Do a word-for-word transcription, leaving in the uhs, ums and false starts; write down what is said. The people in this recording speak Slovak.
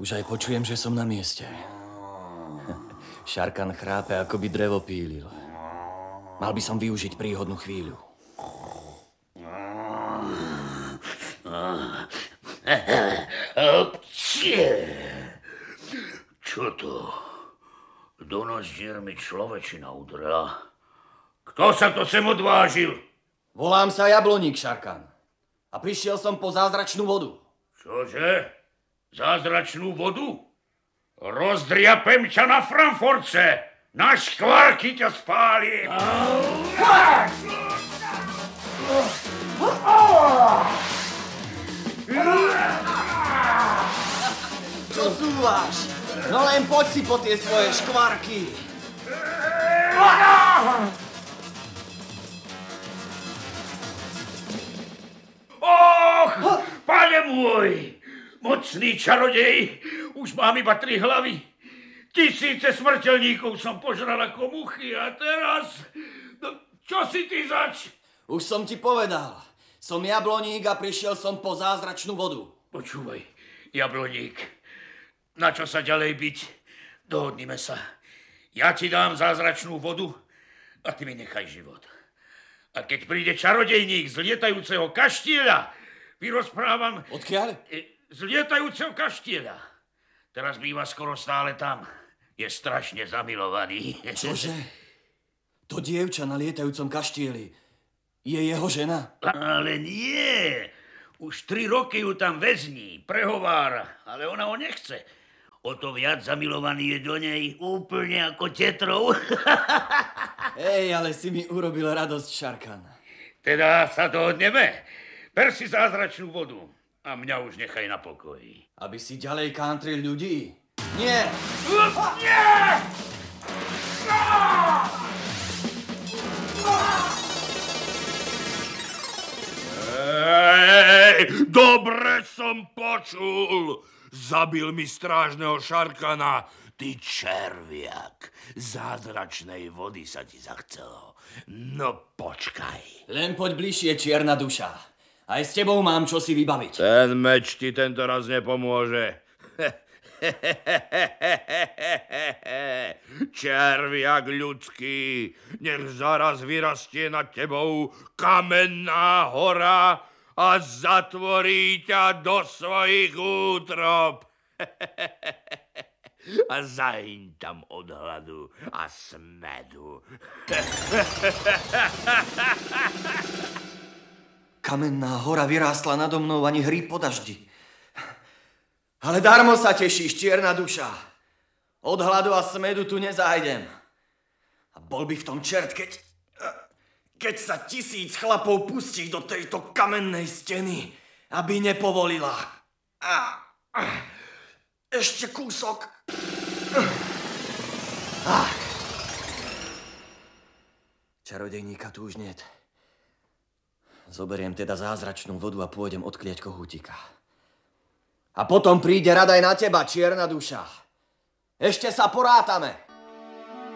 Už aj počujem, že som na mieste. Šarkan chrápe, ako by drevo pílil. Mal by som využiť príhodnú chvíľu. Čo to? Do nozdier mi človečina udrela. Kto sa to sem odvážil? Volám sa Jabloník, Šarkan. A prišiel som po zázračnú vodu. Čože? Zázračnú vodu? Rozdriapem ťa na Frankfurtce. Na škvárky ťa spálim. Čo zúvaš? No len poď si po tie svoje škvárky. Och, pane môj, mocný čarodej, už mám iba tri hlavy. Tisíce smrteľníkov som požral ako muchy a teraz... No, čo si ty zač? Už som ti povedal. Som Jabloník a prišiel som po zázračnú vodu. Počúvaj, Jabloník, na čo sa ďalej byť? Dohodnime sa. Ja ti dám zázračnú vodu a ty mi nechaj život. A keď príde čarodejník z lietajúceho kaštieľa, vyrozprávam... Odkiaľ? Z lietajúceho kaštieľa. Teraz býva skoro stále tam. Je strašne zamilovaný. Čože? To dievča na lietajúcom kaštieli je jeho žena? Ale nie. Už tri roky ju tam väzní, prehovára, ale ona ho nechce. O to viac zamilovaný je do nej, úplne ako tetrov. Ej, ale si mi urobil radosť, Šarkan. Teda sa dohodneme. Ber si zázračnú vodu a mňa už nechaj na pokoji. Aby si ďalej kantril ľudí? Nie! Nie! Ej, dobre som počul. Zabil mi strážneho Šarkana. Ty červiak. Zázračnej vody sa ti zachcelo. No počkaj. Len poď bližšie, čierna duša. Aj s tebou mám čosi vybaviť. Ten meč ti tento raz nepomôže. Červiak ľudský, nech zaraz vyrastie nad tebou kamenná hora a zatvorí ťa do svojich útrob. A zahyň tam od hladu a smedu. Kamenná hora vyrástla nado mnou, ani hríb po daždi. Ale darmo sa tešíš, čierna duša. Od hladu a smedu tu nezájdem. A bol by v tom čert, keď... keď sa tisíc chlapov pustí do tejto kamennej steny, aby nepovolila. Ešte kúsok. Čarodejníka tu už niet. Zoberiem teda zázračnú vodu a pôjdem odkliať kohútika. A potom príde rada aj na teba, čierna duša. Ešte sa porátame.